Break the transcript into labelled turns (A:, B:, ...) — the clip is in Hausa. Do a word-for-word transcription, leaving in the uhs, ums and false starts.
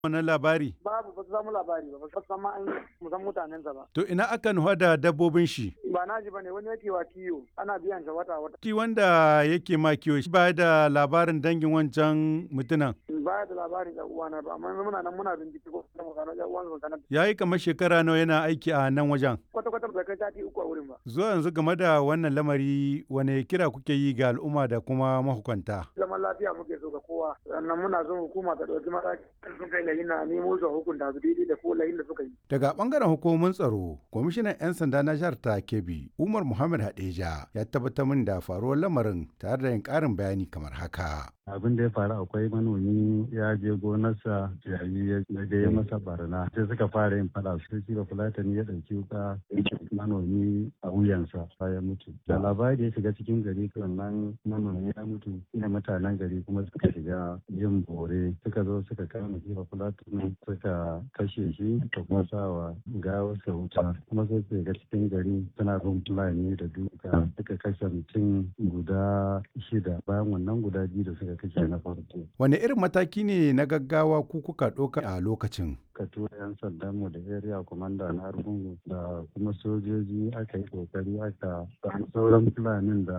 A: wannan labari?
B: Babu, ba su samu labari ba, ba su san ma an musan mutanensa ba.
A: To ina aka nufa da dabbobin shi?
B: Ba na ji ba ne, wani yake wa kiyo, ana biyan sa wata wata.
A: Shi wanda yake ma kiwo shi ba da labarin dangin wancan mutumin.
B: Ba da labarin ɗan uwana ba, amma muna nan muna bincike ko kuma mu gano ɗan uwan mu sanar.
A: Ya yi kamar shekara nawa yana aiki a nan wajen?
B: Kwata-kwata bai kai sati uku a wurin ba.
A: Zuwa yanzu game da wannan lamari wane kira kuke yi ga al'umma da kuma mahukunta?
B: Zaman lafiya muke so ga kowa, sannan muna son hukuma ta ɗauki mataki sun kai lahin na nemo su hukunta su daidai da ko lahin da suka yi.
A: Daga ɓangaren hukumomin tsaro, kwamishinan 'yan sanda na jihar ta Kebbi, Umar Muhammad Hadeja, ya tabbatar min da faruwar lamarin tare da yin ƙarin bayani kamar haka.
C: Abin da ya faru akwai manomi ya je gonarsa yayi ya je ya masa barna sai suka fara yin fada sai shi da fulatani ya ɗauki wuka manomi a wuyansa ya mutu da labari ya shiga cikin gari sannan manomi ya mutu ina mutanen gari kuma suka shiga yin bore suka zo suka kama shi da fulatani suka kashe shi da kuma sawa gawarsa wuta kuma sai su shiga cikin gari suna bin fulani da duka suka kashe mutum guda shida bayan wannan guda biyu da suka kashe na farko.
A: Wane irin mataki ne na gaggawa ku kuka ɗauka a lokacin?
C: Ka tura 'yan sandan mu da area commander na Argungu da kuma sojoji aka yi kokari aka samu sauran fulanin da